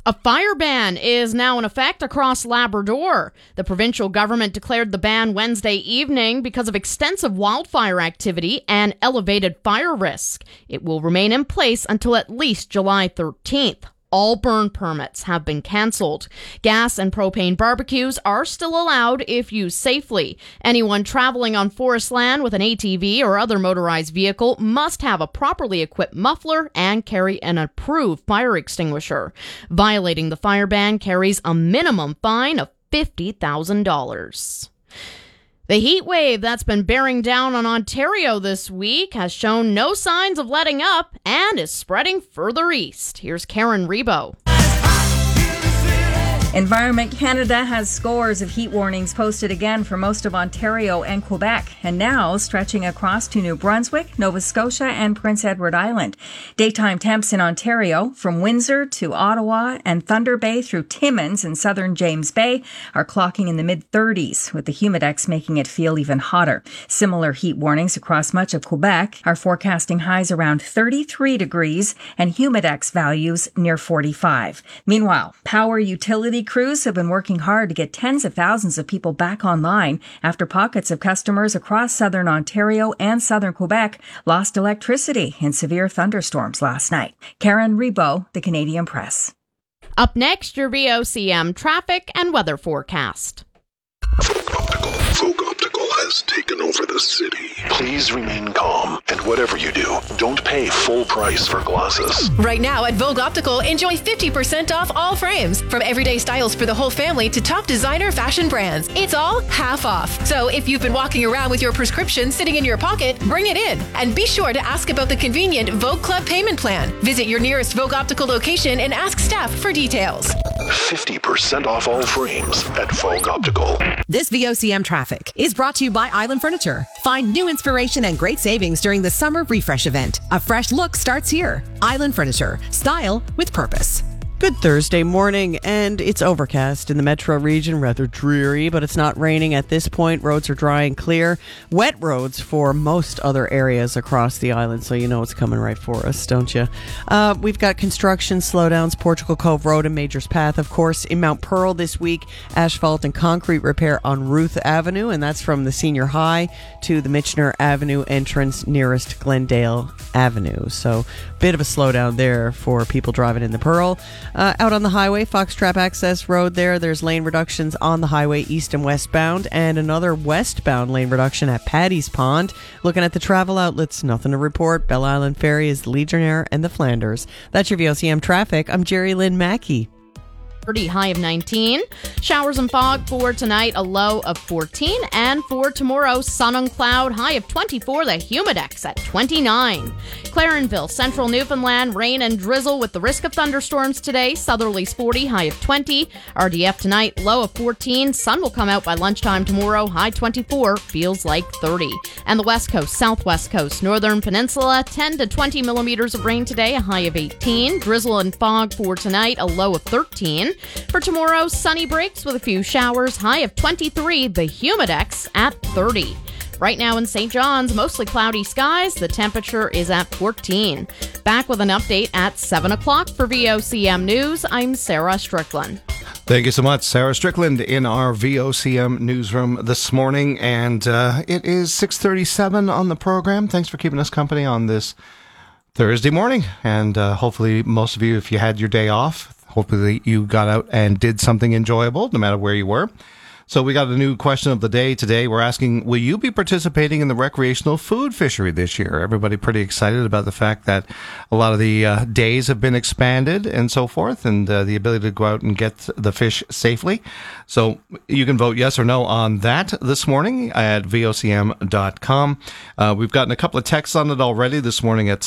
A fire ban is now in effect across Labrador. The provincial government declared the ban Wednesday evening because of extensive wildfire activity and elevated fire risk. It will remain in place until at least July 13th. All burn permits have been cancelled. Gas and propane barbecues are still allowed if used safely. Anyone traveling on forest land with an ATV or other motorized vehicle must have a properly equipped muffler and carry an approved fire extinguisher. Violating the fire ban carries a minimum fine of $50,000. The heat wave that's been bearing down on Ontario this week has shown no signs of letting up and is spreading further east. Here's Karen Rebo. Environment Canada has scores of heat warnings posted again for most of Ontario and Quebec, and now stretching across to New Brunswick, Nova Scotia, and Prince Edward Island. Daytime temps in Ontario, from Windsor to Ottawa and Thunder Bay through Timmins and southern James Bay, are clocking in the mid-30s, with the humidex making it feel even hotter. Similar heat warnings across much of Quebec are forecasting highs around 33 degrees and humidex values near 45. Meanwhile, power utility crews have been working hard to get tens of thousands of people back online after pockets of customers across southern Ontario and southern Quebec lost electricity in severe thunderstorms last night. Karen Rebo, The Canadian Press. Up next, your VOCM traffic and weather forecast. Folk Optical has taken over the city. Please remain calm, and whatever you do, don't pay full price for glasses. Right now at Vogue Optical, enjoy 50% off all frames. From everyday styles for the whole family to top designer fashion brands. It's all half off. So if you've been walking around with your prescription sitting in your pocket, bring it in. And be sure to ask about the convenient Vogue Club payment plan. Visit your nearest Vogue Optical location and ask staff for details. 50% off all frames at Vogue Optical. This VOCM traffic is brought to you by Island Furniture. Find new inspiration and great savings during the Summer Refresh event. A fresh look starts here. Island Furniture. Style with purpose. Good Thursday morning, and it's overcast in the metro region, rather dreary, but it's not raining at this point. Roads are dry and clear. Wet roads for most other areas across the island, so you know it's coming right for us, don't you? We've got construction slowdowns, Portugal Cove Road and Majors Path, of course. In Mount Pearl this week, asphalt and concrete repair on Ruth Avenue, and that's from the Senior High to the Michener Avenue entrance nearest Glendale Avenue. So, bit of a slowdown there for people driving in the Pearl. Out on the highway, Foxtrap Access Road there's lane reductions on the highway east and westbound, and another westbound lane reduction at Paddy's Pond. Looking at the travel outlets, nothing to report. Belle Island Ferry is the Legionnaire and the Flanders. That's your VOCM traffic. I'm Jerry Lynn Mackey. High of 19. Showers and fog for tonight, a low of 14. And for tomorrow, sun and cloud, high of 24. The humidex at 29. Clarenville, central Newfoundland, rain and drizzle with the risk of thunderstorms today. Southerlies 40, high of 20. RDF tonight, low of 14. Sun will come out by lunchtime tomorrow, high 24. Feels like 30. And the west coast, southwest coast, northern peninsula, 10 to 20 millimeters of rain today, a high of 18. Drizzle and fog for tonight, a low of 13. For tomorrow, sunny breaks with a few showers, high of 23, the humidex at 30. Right now in St. John's, mostly cloudy skies. The temperature is at 14. Back with an update at 7 o'clock for VOCM News. I'm Sarah Strickland. Thank you so much, Sarah Strickland, in our VOCM newsroom this morning. And it is 6:37 on the program. Thanks for keeping us company on this Thursday morning. And hopefully most of you, if you had your day off, hopefully you got out and did something enjoyable, no matter where you were. So we got a new question of the day today. We're asking, will you be participating in the recreational food fishery this year? Everybody pretty excited about the fact that a lot of the days have been expanded and so forth, and the ability to go out and get the fish safely. So you can vote yes or no on that this morning at vocm.com. We've gotten a couple of texts on it already this morning at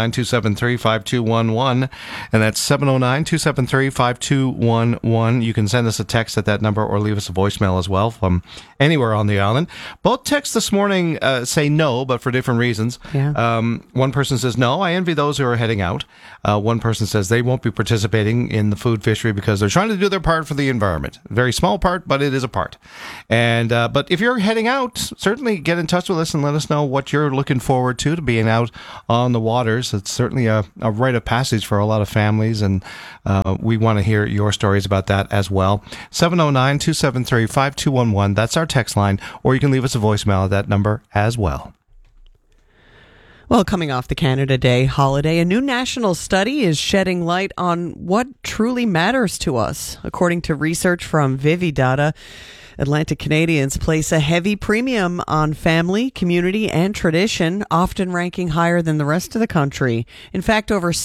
709-273-5211, and that's 709-273-5211. You can send us a text at that number or leave us a voicemail voicemail as well from anywhere on the island. Both texts this morning say no, but for different reasons. Yeah. One person says, no, I envy those who are heading out. One person says they won't be participating in the food fishery because they're trying to do their part for the environment. Very small part, but it is a part. And but if you're heading out, certainly get in touch with us and let us know what you're looking forward to being out on the waters. It's certainly a rite of passage for a lot of families, and we want to hear your stories about that as well. 709-273-5211. That's our text line, or you can leave us a voicemail at that number as well. Well, coming off the Canada Day holiday, a new national study is shedding light on what truly matters to us. According to research from Vividata, Atlantic Canadians place a heavy premium on family, community, and tradition, often ranking higher than the rest of the country. In fact, it's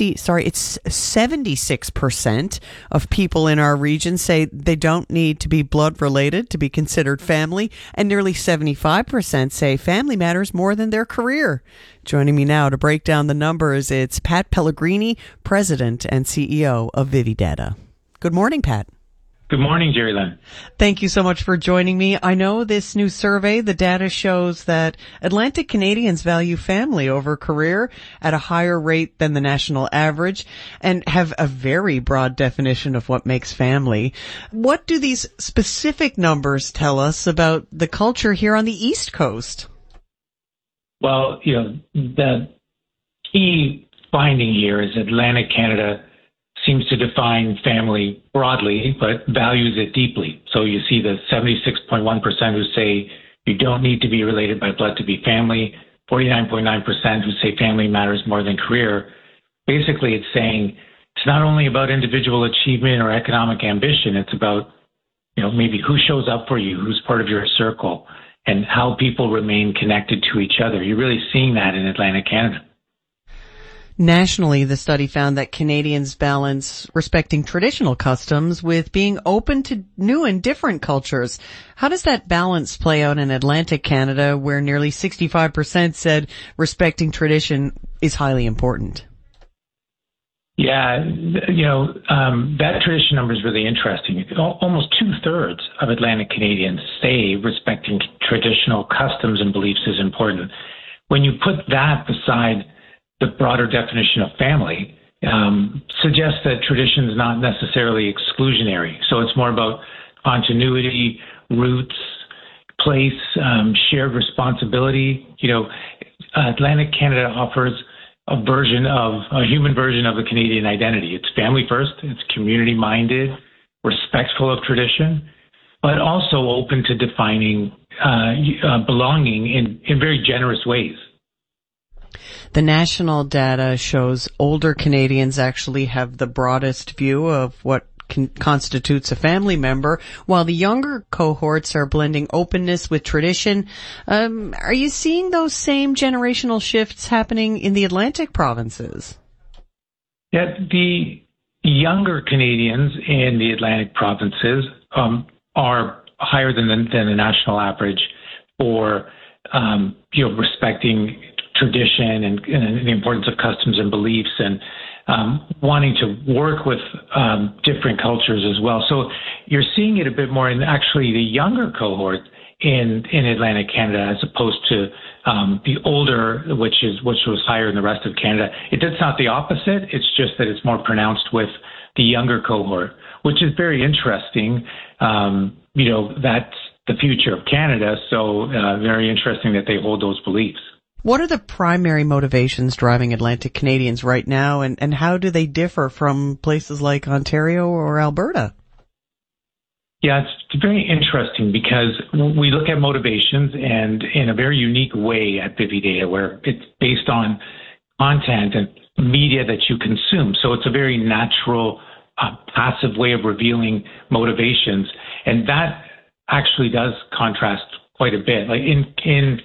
76% of people in our region say they don't need to be blood related to be considered family, and nearly 75% say family matters more than their career. Joining me now to break down the numbers, it's Pat Pellegrini, President and CEO of Vividata. Good morning, Pat. Good morning, Jerry Lynn. Thank you so much for joining me. I know this new survey, the data shows that Atlantic Canadians value family over career at a higher rate than the national average and have a very broad definition of what makes family. What do these specific numbers tell us about the culture here on the East Coast? Well, the key finding here is Atlantic Canada seems to define family broadly, but values it deeply. So you see the 76.1% who say you don't need to be related by blood to be family, 49.9% who say family matters more than career. Basically, it's saying it's not only about individual achievement or economic ambition, it's about, maybe who shows up for you, who's part of your circle, and how people remain connected to each other. You're really seeing that in Atlantic Canada. Nationally, the study found that Canadians balance respecting traditional customs with being open to new and different cultures. How does that balance play out in Atlantic Canada, where nearly 65% said respecting tradition is highly important? Yeah, that tradition number is really interesting. Almost 2/3 of Atlantic Canadians say respecting traditional customs and beliefs is important. When you put that beside the broader definition of family, suggests that tradition is not necessarily exclusionary. So it's more about continuity, roots, place, shared responsibility. Atlantic Canada offers a human version of the Canadian identity. It's family first, it's community minded, respectful of tradition, but also open to defining belonging in very generous ways. The national data shows older Canadians actually have the broadest view of what constitutes a family member, while the younger cohorts are blending openness with tradition. Are you seeing those same generational shifts happening in the Atlantic provinces? Yeah, the younger Canadians in the Atlantic provinces are higher than the national average for respecting tradition and the importance of customs and beliefs, and wanting to work with different cultures as well. So you're seeing it a bit more in actually the younger cohort in Atlantic Canada, as opposed to the older, which was higher in the rest of Canada. It's not the opposite. It's just that it's more pronounced with the younger cohort, which is very interesting. That's the future of Canada. So very interesting that they hold those beliefs. What are the primary motivations driving Atlantic Canadians right now, and how do they differ from places like Ontario or Alberta? Yeah, it's very interesting because we look at motivations and in a very unique way at Vividata, where it's based on content and media that you consume. So it's a very natural, passive way of revealing motivations. And that actually does contrast quite a bit. Like in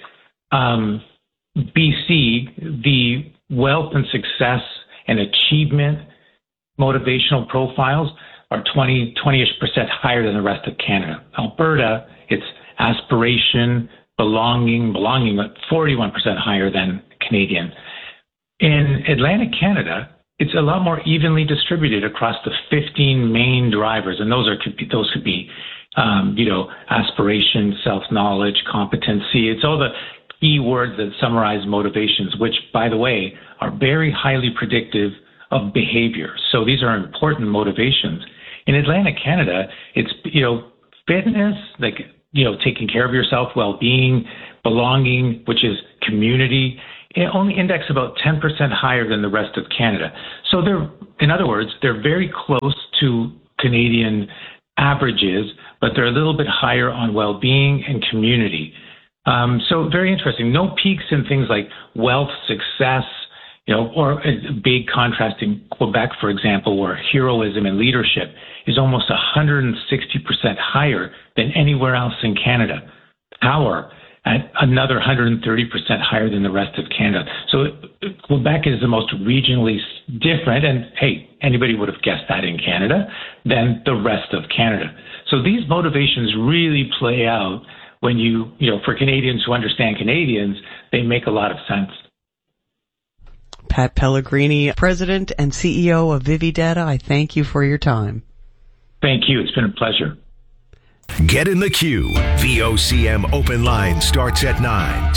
BC, the wealth and success and achievement motivational profiles are 20-ish% higher than the rest of Canada. Alberta, it's aspiration, belonging, but 41% higher than Canadian. In Atlantic Canada, it's a lot more evenly distributed across the 15 main drivers, and those could be aspiration, self-knowledge, competency. It's all the key words that summarize motivations, which, by the way, are very highly predictive of behavior. So these are important motivations. In Atlantic Canada, it's, fitness, taking care of yourself, well-being, belonging, which is community, it only index about 10% higher than the rest of Canada. So in other words, they're very close to Canadian averages, but they're a little bit higher on well-being and community. So very interesting. No peaks in things like wealth, success, or a big contrast in Quebec, for example, where heroism and leadership is almost 160% higher than anywhere else in Canada. Power at another 130% higher than the rest of Canada. So Quebec is the most regionally different, and hey, anybody would have guessed that in Canada, than the rest of Canada. So these motivations really play out when for Canadians who understand Canadians, they make a lot of sense. Pat Pellegrini, President and CEO of Vividata, I thank you for your time. Thank you. It's been a pleasure. Get in the queue. VOCM open line starts at 9,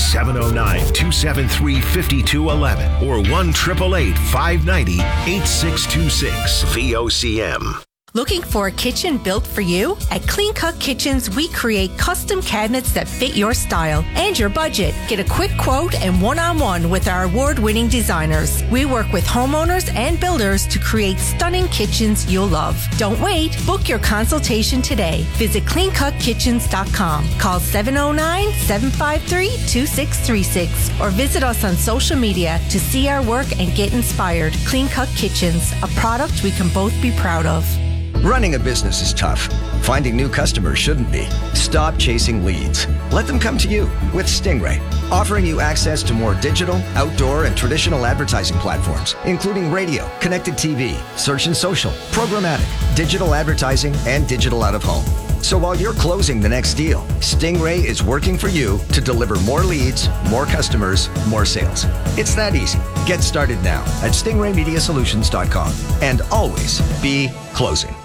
709-273-5211 or 1-888-590-8626. VOCM. Looking for a kitchen built for you? At Clean Cut Kitchens, we create custom cabinets that fit your style and your budget. Get a quick quote and one-on-one with our award-winning designers. We work with homeowners and builders to create stunning kitchens you'll love. Don't wait. Book your consultation today. Visit cleancutkitchens.com. Call 709-753-2636 or visit us on social media to see our work and get inspired. Clean Cut Kitchens, a product we can both be proud of. Running a business is tough. Finding new customers shouldn't be. Stop chasing leads. Let them come to you with Stingray, offering you access to more digital, outdoor, and traditional advertising platforms, including radio, connected TV, search and social, programmatic, digital advertising, and digital out-of-home. So while you're closing the next deal, Stingray is working for you to deliver more leads, more customers, more sales. It's that easy. Get started now at stingraymediasolutions.com and always be closing.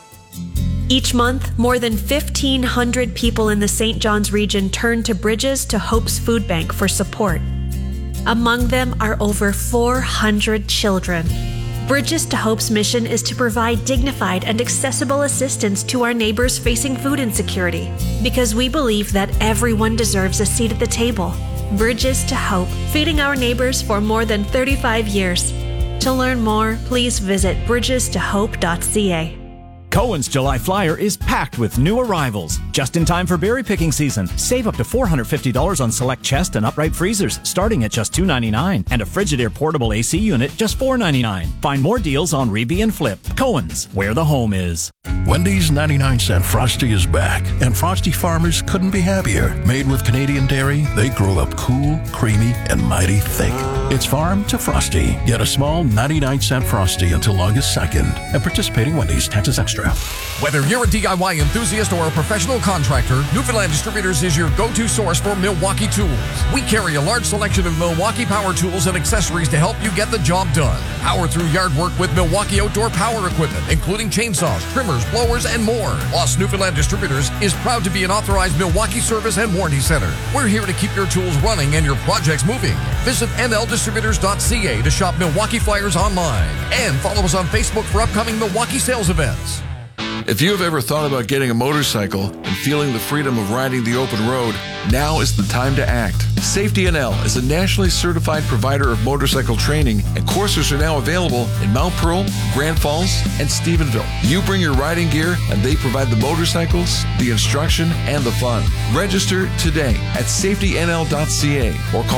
Each month, more than 1,500 people in the St. John's region turn to Bridges to Hope's Food Bank for support. Among them are over 400 children. Bridges to Hope's mission is to provide dignified and accessible assistance to our neighbors facing food insecurity, because we believe that everyone deserves a seat at the table. Bridges to Hope, feeding our neighbors for more than 35 years. To learn more, please visit bridgestohope.ca. Cohen's July Flyer is packed with new arrivals. Just in time for berry picking season. Save up to $450 on select chest and upright freezers, starting at just $299. And a Frigidaire portable AC unit, just $499. Find more deals on Rebbe and Flip. Cohen's, where the home is. Wendy's 99-cent Frosty is back, and Frosty farmers couldn't be happier. Made with Canadian dairy, they grow up cool, creamy, and mighty thick. It's farm to Frosty. Get a small 99-cent Frosty until August 2nd. And participating Wendy's, taxes extra. Whether you're a DIY enthusiast or a professional contractor, Newfoundland Distributors is your go-to source for Milwaukee tools. We carry a large selection of Milwaukee power tools and accessories to help you get the job done. Power through yard work with Milwaukee outdoor power equipment, including chainsaws, trimmers, blowers, and more. Plus, Newfoundland Distributors is proud to be an authorized Milwaukee service and warranty center. We're here to keep your tools running and your projects moving. Visit nldistributors.ca to shop Milwaukee Flyers online. And follow us on Facebook for upcoming Milwaukee sales events. If you have ever thought about getting a motorcycle and feeling the freedom of riding the open road, now is the time to act. Safety NL is a nationally certified provider of motorcycle training, and courses are now available in Mount Pearl, Grand Falls, and Stephenville. You bring your riding gear, and they provide the motorcycles, the instruction, and the fun. Register today at safetynl.ca or call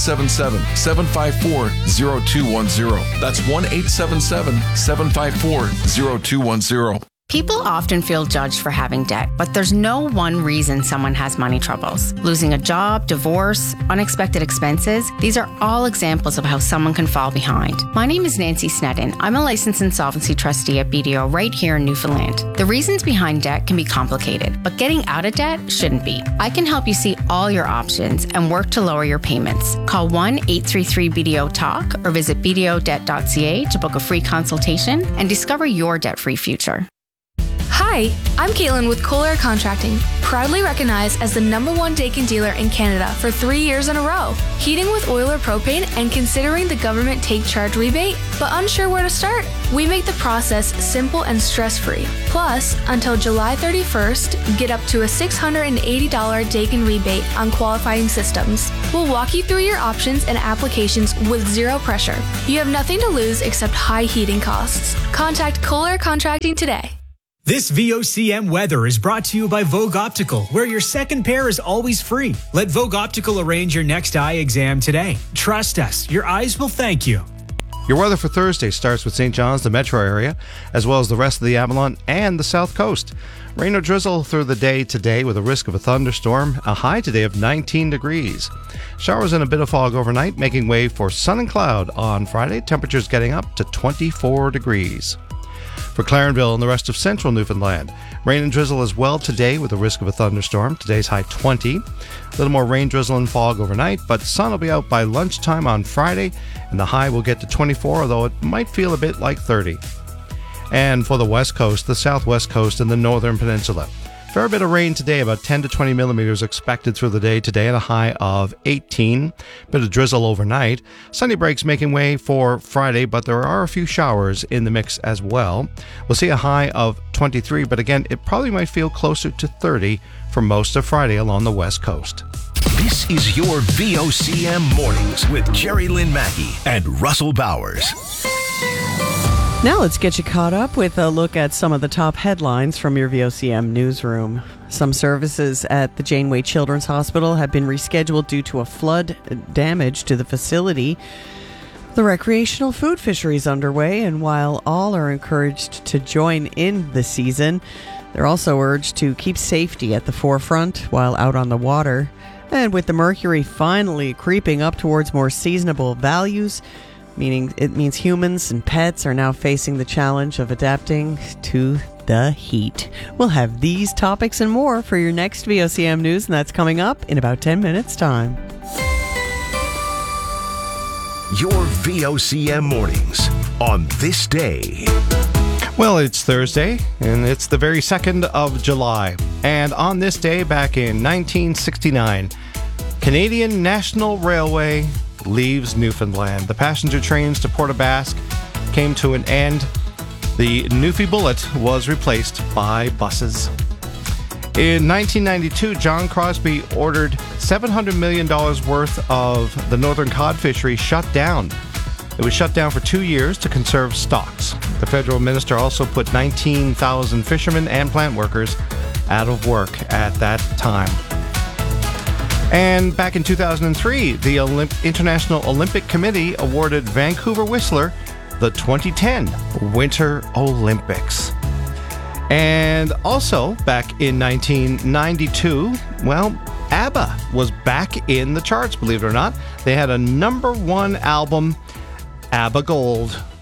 1-877-754-0210. That's 1-877-754-0210. People often feel judged for having debt, but there's no one reason someone has money troubles. Losing a job, divorce, unexpected expenses, these are all examples of how someone can fall behind. My name is Nancy Sneddon. I'm a licensed insolvency trustee at BDO right here in Newfoundland. The reasons behind debt can be complicated, but getting out of debt shouldn't be. I can help you see all your options and work to lower your payments. Call 1-833-BDO-TALK or visit bdodebt.ca to book a free consultation and discover your debt-free future. Hi, Hi, I'm Caitlin with Kohler Contracting, proudly recognized as the #1 Daikin dealer in Canada for 3 years in a row. Heating with oil or propane and considering the government take charge rebate, but unsure where to start? We make the process simple and stress-free. Plus, until July 31st, get up to a $680 Daikin rebate on qualifying systems. We'll walk you through your options and applications with zero pressure. You have nothing to lose except high heating costs. Contact Kohler Contracting today. This VOCM weather is brought to you by Vogue Optical, where your second pair is always free. Let Vogue Optical arrange your next eye exam today. Trust us, your eyes will thank you. Your weather for Thursday starts with St. John's, the metro area, as well as the rest of the Avalon and the south coast. Rain or drizzle through the day today with a risk of a thunderstorm, a high today of 19 degrees. Showers and a bit of fog overnight, making way for sun and cloud on Friday, temperatures getting up to 24 degrees. For Clarenville and the rest of central Newfoundland, rain and drizzle as well today with a risk of a thunderstorm. Today's high 20. A little more rain, drizzle, and fog overnight, but sun will be out by lunchtime on Friday, and the high will get to 24, although it might feel a bit like 30. And for the west coast, the southwest coast, and the northern peninsula, fair bit of rain today, about 10 to 20 millimeters expected through the day today, and a high of 18. Bit of drizzle overnight. Sunny breaks making way for Friday, but there are a few showers in the mix as well. We'll see a high of 23, but again, it probably might feel closer to 30 for most of Friday along the west coast. This is your VOCM Mornings with Jerry Lynn Mackey and Russell Bowers. Now let's get you caught up with a look at some of the top headlines from your VOCM newsroom. Some services at the Janeway Children's Hospital have been rescheduled due to a flood damage to the facility. The recreational food fishery is underway, and while all are encouraged to join in the season, they're also urged to keep safety at the forefront while out on the water. And with the mercury finally creeping up towards more seasonable values, meaning it means humans and pets are now facing the challenge of adapting to the heat. We'll have these topics and more for your next VOCM News, and that's coming up in about 10 minutes' time. Your VOCM Mornings on this day. Well, it's Thursday, and it's the very 2nd of July. And on this day, back in 1969, Canadian National Railway leaves Newfoundland. The passenger trains to Port aux Basques came to an end. The Newfie Bullet was replaced by buses. In 1992, John Crosby ordered $700 million worth of the northern cod fishery shut down. It was shut down for 2 years to conserve stocks. The federal minister also put 19,000 fishermen and plant workers out of work at that time. And back in 2003, the International Olympic Committee awarded Vancouver Whistler the 2010 Winter Olympics. And also, back in 1992, well, ABBA was back in the charts, believe it or not. They had a #1 album, ABBA Gold.